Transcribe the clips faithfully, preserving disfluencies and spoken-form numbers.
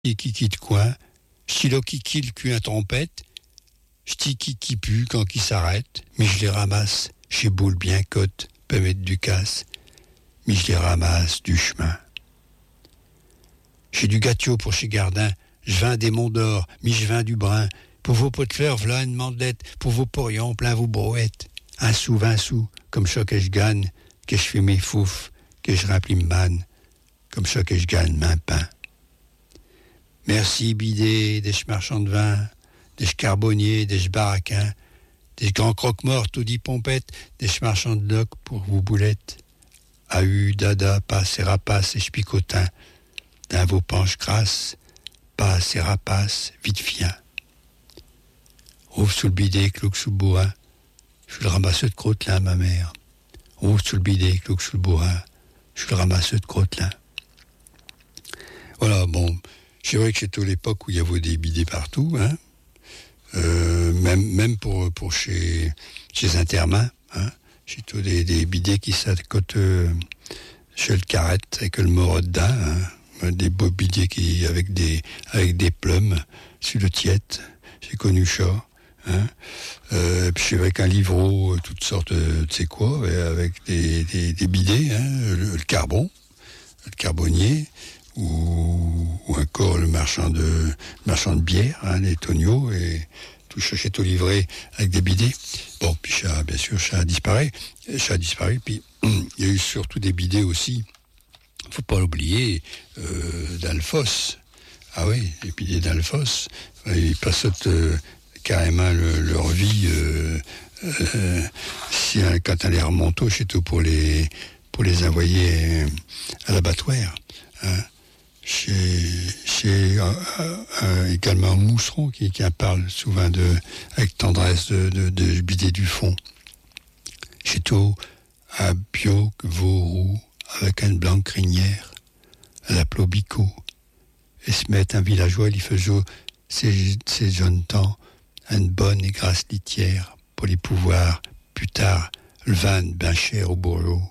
Kiki de coin, stylo kiki le cul à trompette, j'ti kiki pue quand qui s'arrête, mais je les ramasse chez Boule bien cote, peut mettre du casse, mais je les ramasse du chemin. J'ai du gâteau pour chez Gardin, je vins des monts d'or, mais je vins du brun, pour vos pots de fleurs, v'là une mandelette, pour vos porions, plein vos brouettes, un sou, vingt sous, comme ça que je gagne, que je fais mes fouf, que je remplis me manne, comme ça que je gagne main pain. Merci bidé, des marchands de vin, des charbonniers, des baraquins, des grands croque-morts, tout dit pompettes, des marchands de loc pour vos boulettes. Ahu, dada, passe et rapace et chpicotin, d'un vos penches crasses, passe et rapace, vite fien. Ouvre sous le bidet, clouque sous le bourrin, je suis le ramasseux de crotelin, ma mère. Ouvre sous le bidet, clouque sous le bourrin, je suis le ramasseux de crotelin. Voilà, bon. C'est vrai que c'est à l'époque où il y avait des bidets partout, hein. Euh, même, même pour, pour chez, chez Intermain, hein. C'est tout des, des bidets qui s'accotent euh, chez le Carrette avec le Morot dedans, hein. Des beaux bidets qui, avec des, avec des plumes sur le tiète, c'est connu ça, hein. Euh, puis c'est vrai qu'un livreau, toutes sortes de, tu sais quoi, avec des, des, des bidets, hein, le, le carbon, le carbonnier, ou, ou encore le marchand de, marchand de bière, hein, les Tonio, et tout ça, c'est tout livré avec des bidets. Bon, puis ça, bien sûr, ça a disparu, ça a disparu, puis il y a eu surtout des bidets aussi, faut pas l'oublier, euh, d'Alphos. Ah oui, les bidets d'Alphos, ils passent euh, carrément le, leur vie, euh, euh, si, quand elle les remonte, c'est tout pour les, pour les envoyer à l'abattoir, hein. Chez, chez euh, euh, également Mousseron qui, qui en parle souvent de, avec tendresse de, de, de bidet du fond. Chez tout à Bio, Vaurou, avec une blanche crinière, à la Plobico, et se met un villageois, il faisait ces, ces jeunes temps une bonne et grasse litière pour les pouvoirs, plus tard, le vin ben cher au bourgeot.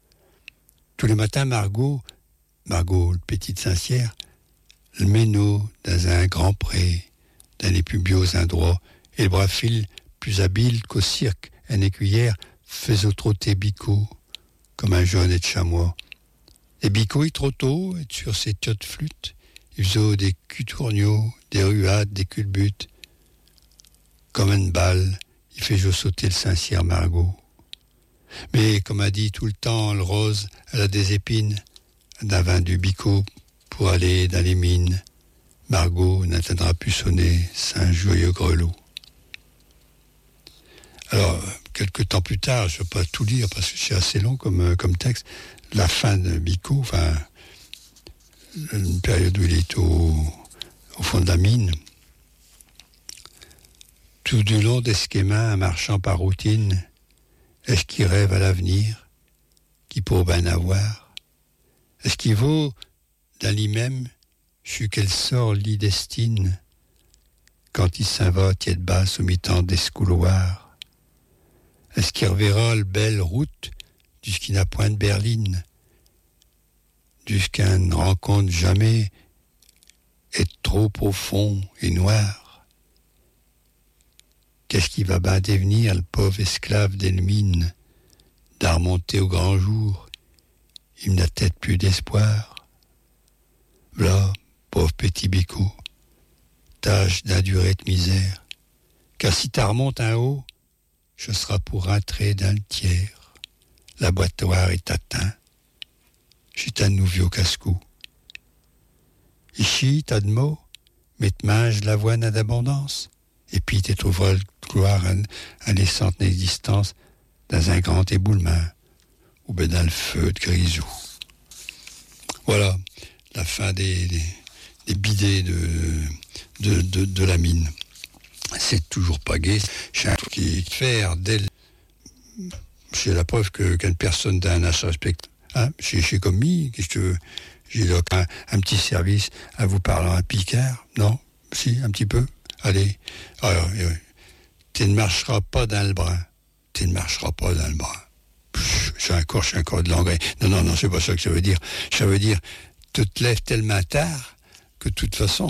Tous les matins, Margot, Margot, le petit de Saint-Cyr, le méno dans un grand pré, dans les plus bios endroits, et le brave fil, plus habile qu'au cirque, un écuyère, faisait trotter Bico, comme un jeune et de chamois. Et Bico, il trop tôt, et sur ses tiottes flûtes, il faisait des cutourniaux, des ruades, des culbutes. Comme une balle, il fait sauter le Saint-Cyr Margot. Mais, comme a dit tout le temps, le rose, elle a des épines, d'un vin du Bico pour aller dans les mines. Margot n'atteindra plus sonner saint joyeux grelot. Alors, quelques temps plus tard, je ne vais pas tout lire parce que c'est assez long comme, comme texte, la fin de Bico, enfin, une période où il est au, au fond de la mine. Tout du long des schémas, marchant par routine, est-ce qu'il rêve à l'avenir, qui pour ben avoir? Est-ce qu'il vaut, dans lui-même, sur quel sort l'y destine, quand il s'en va tiède basse au mi-temps des couloirs? Est-ce qu'il reverra le belle route jusqu'il n'a point de berline, jusqu'à une rencontre jamais est trop profond et noir? Qu'est-ce qui va ben devenir le pauvre esclave d'Elmine, d'armonter au grand jour? Il n'a peut-être plus d'espoir. V'là, pauvre petit Bico, tâche d'endurer de misère, car si t'as remonte un haut, ce sera pour rentrer dans le tiers. L'abattoir est atteint. J'ai un nouveau casse-cou. Ici, t'as de mots, mais te mange l'avoine à d'abondance, et puis t'es trouveras le gloire à naissante existence dans un grand éboulement, ou ben dans le feu de Grisou. Voilà, la fin des, des, des bidets de, de, de, de la mine. C'est toujours pas gai. J'ai un truc qui faire dès c'est la preuve que qu'une personne d'un âge respecte. Hein, j'ai, j'ai commis, qu'est-ce que tu veux? J'ai donc un, un petit service à vous parlant à Picard. Non? Si, un petit peu? Allez. Alors, euh, tu ne marcheras pas dans le brin. Tu ne marcheras pas dans le brin. C'est encore, c'est encore de l'engrais. Non, non, non, c'est pas ça que ça veut dire. Ça veut dire, tu te lèves tellement tard que de toute façon,